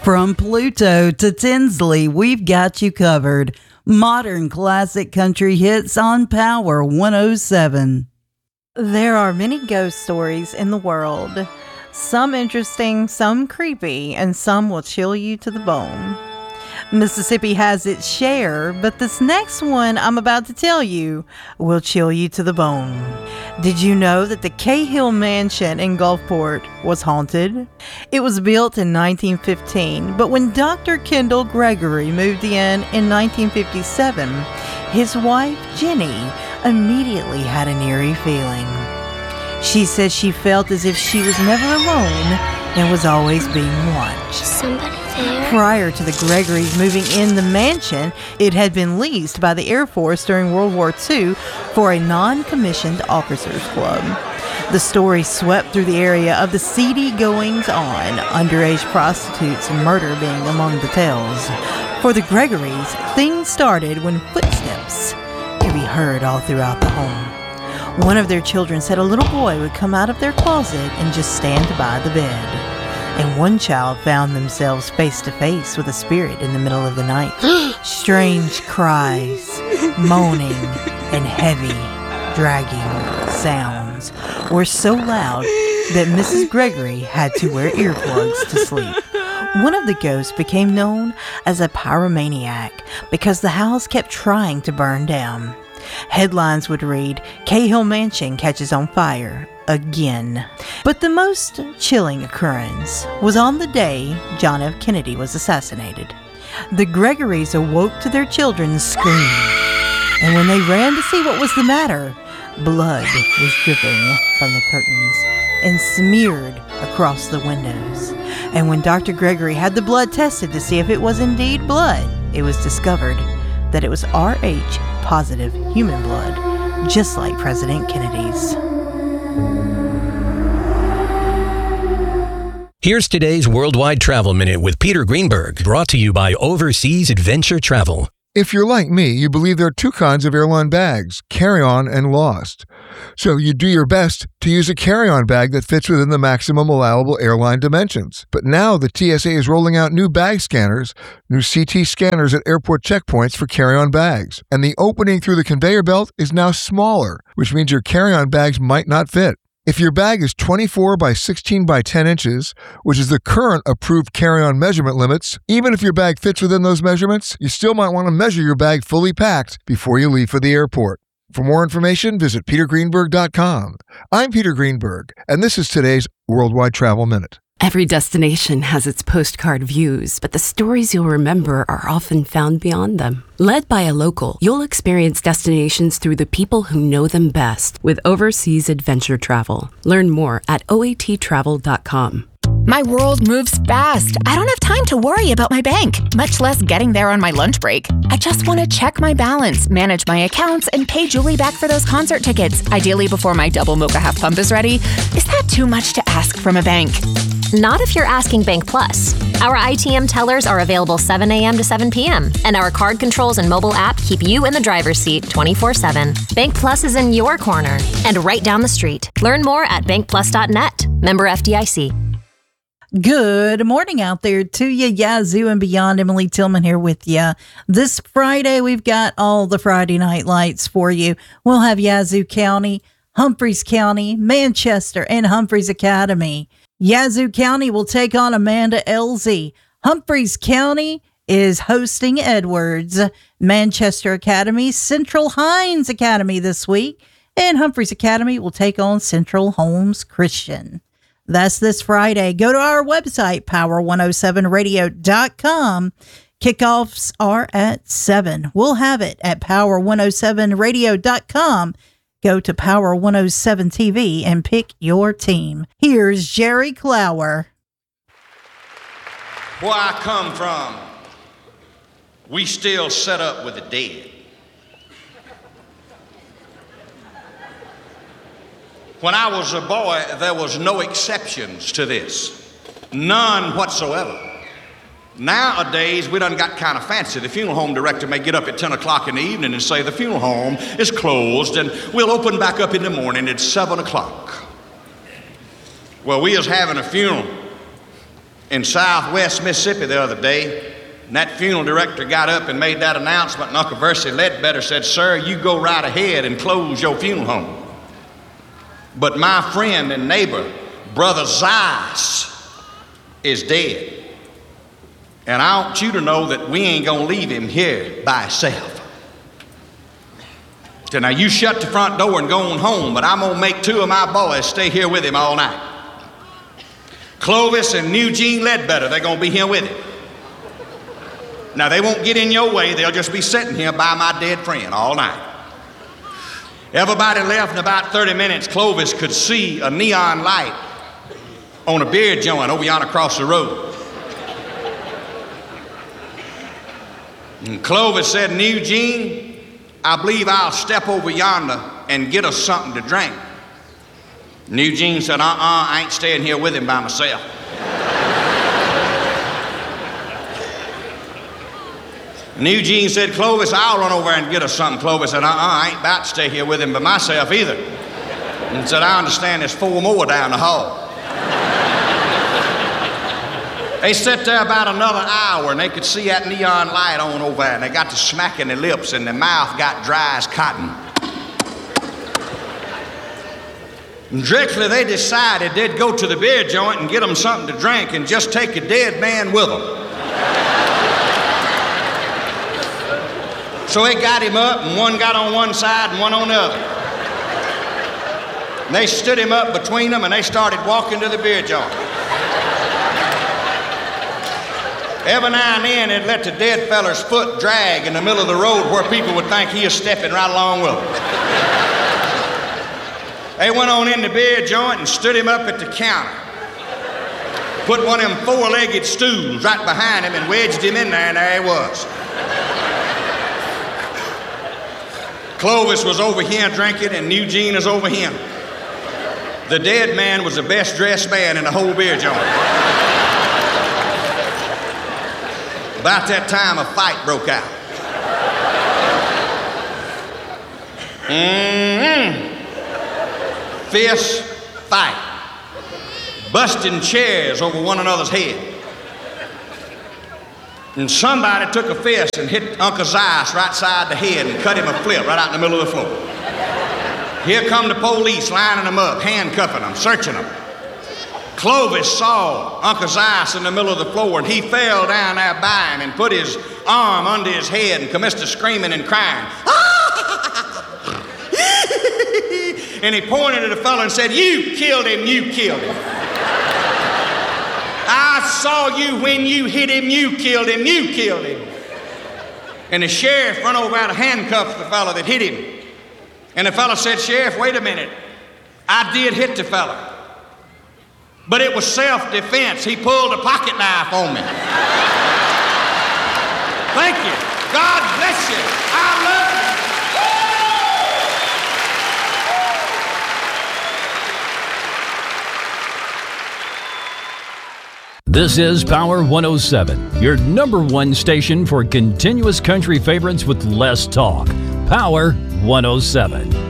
From Pluto to Tinsley, we've got you covered. Modern classic country hits on Power 107. There are many ghost stories in the world. Some interesting, some creepy, and some will chill you to the bone. Mississippi has its share, but this next one I'm about to tell you will chill you to the bone. Did you know that the Cahill Mansion in Gulfport was haunted? It was built in 1915, but when Dr. Kendall Gregory moved in 1957, his wife, Jenny, immediately had an eerie feeling. She said she felt as if she was never alone and was always being watched. Somebody there? Prior to the Gregorys moving in the mansion, it had been leased by the Air Force during World War II for a non-commissioned officers club. The story swept through the area of the seedy goings-on, underage prostitutes and murder being among the tales. For the Gregorys, things started when footsteps could be heard all throughout the home. One of their children said a little boy would come out of their closet and just stand by the bed. And one child found themselves face to face with a spirit in the middle of the night. Strange cries, moaning, and heavy, dragging sounds were so loud that Mrs. Gregory had to wear earplugs to sleep. One of the ghosts became known as a pyromaniac because the house kept trying to burn down. Headlines would read, Cahill Mansion catches on fire again. But the most chilling occurrence was on the day John F. Kennedy was assassinated. The Gregorys awoke to their children's scream, and when they ran to see what was the matter, blood was dripping from the curtains and smeared across the windows. And when Dr. Gregory had the blood tested to see if it was indeed blood, it was discovered that it was Rh positive human blood, just like President Kennedy's. Here's today's Worldwide Travel Minute with Peter Greenberg, brought to you by Overseas Adventure Travel. If you're like me, you believe there are two kinds of airline bags, carry-on and lost. So you do your best to use a carry-on bag that fits within the maximum allowable airline dimensions. But now the TSA is rolling out new bag scanners, new CT scanners at airport checkpoints for carry-on bags. And the opening through the conveyor belt is now smaller, which means your carry-on bags might not fit. If your bag is 24 by 16 by 10 inches, which is the current approved carry-on measurement limits, even if your bag fits within those measurements, you still might want to measure your bag fully packed before you leave for the airport. For more information, visit petergreenberg.com. I'm Peter Greenberg, and this is today's Worldwide Travel Minute. Every destination has its postcard views, but the stories you'll remember are often found beyond them. Led by a local, you'll experience destinations through the people who know them best with Overseas Adventure Travel. Learn more at oattravel.com. My world moves fast. I don't have time to worry about my bank, much less getting there on my lunch break. I just want to check my balance, manage my accounts, and pay Julie back for those concert tickets, ideally before my double mocha half pump is ready. Is that too much to ask from a bank? Not if you're asking Bank Plus. Our ITM tellers are available 7 a.m. to 7 p.m., and our card controls and mobile app keep you in the driver's seat 24/7. Bank Plus is in your corner and right down the street. Learn more at bankplus.net. Member FDIC. Good morning out there to you, Yazoo and beyond. Emily Tillman here with you. This Friday, we've got all the Friday night lights for you. We'll have Yazoo County, Humphreys County, Manchester, and Humphreys Academy. Yazoo County will take on Amanda Elzy. Humphreys County is hosting Edwards. Manchester Academy, Central Hines Academy this week. And Humphreys Academy will take on Central Holmes Christian. That's this Friday. Go to our website, power107radio.com. Kickoffs are at 7. We'll have it at power107radio.com. Go to Power 107 TV and pick your team. Here's Jerry Clower. Where I come from, we still set up with the dead. When I was a boy, there was no exceptions to this. None whatsoever. Nowadays, we done got kind of fancy. The funeral home director may get up at 10 o'clock in the evening and say the funeral home is closed and we'll open back up in the morning at 7 o'clock. Well, we was having a funeral in southwest Mississippi the other day, and that funeral director got up and made that announcement, and Uncle Versi Ledbetter said, "Sir, you go right ahead and close your funeral home. But my friend and neighbor, Brother Zeiss, is dead. And I want you to know that we ain't gonna leave him here by himself. So now you shut the front door and go on home, but I'm gonna make 2 of my boys stay here with him all night. Clovis and Eugene Ledbetter, they're gonna be here with him. Now they won't get in your way, they'll just be sitting here by my dead friend all night." Everybody left in about 30 minutes. Clovis could see a neon light on a beer joint over yonder across the road. And Clovis said, "Eugene, I believe I'll step over yonder and get us something to drink." And Eugene said, I ain't staying here with him by myself. And Eugene said, "Clovis, I'll run over and get us something." Clovis said, I ain't about to stay here with him by myself either. And said, "I understand there's 4 more down the hall." They sat there about another hour, and they could see that neon light on over there, and they got to smacking their lips, and their mouth got dry as cotton. And directly they decided they'd go to the beer joint and get them something to drink and just take a dead man with them. So they got him up, and one got on one side and one on the other. And they stood him up between them, and they started walking to the beer joint. Every now and then, they'd let the dead feller's foot drag in the middle of the road where people would think he was stepping right along with them. They went on in the beer joint and stood him up at the counter. Put one of them 4-legged stools right behind him and wedged him in there, and there he was. Clovis was over here drinking, and Eugene is over here. The dead man was the best dressed man in the whole beer joint. About that time, a fight broke out. Fist fight. Busting chairs over one another's head. And somebody took a fist and hit Uncle Zeiss right side the head and cut him a flip right out in the middle of the floor. Here come the police lining them up, handcuffing them, searching them. Clovis saw Uncle Zeiss in the middle of the floor, and he fell down there by him and put his arm under his head and commenced to screaming and crying. And he pointed at the fellow and said, "You killed him, you killed him. I saw you when you hit him, you killed him, you killed him." And the sheriff run over out and handcuffed the fellow that hit him. And the fellow said, "Sheriff, wait a minute. I did hit the fellow. But it was self-defense. He pulled a pocket knife on me." Thank you. God bless you. I love you. This is Power 107, your #1 station for continuous country favorites with less talk. Power 107.